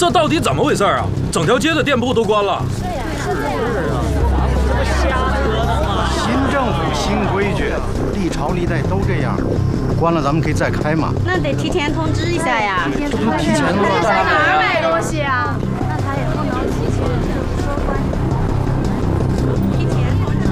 这到底怎么回事啊？整条街的店铺都关了。 是呀，是这样。这不瞎折腾吗？ 新政府新规矩，历朝历代都这样。关了咱们可以再开嘛？ 那得提前通知一下呀。 提前通知。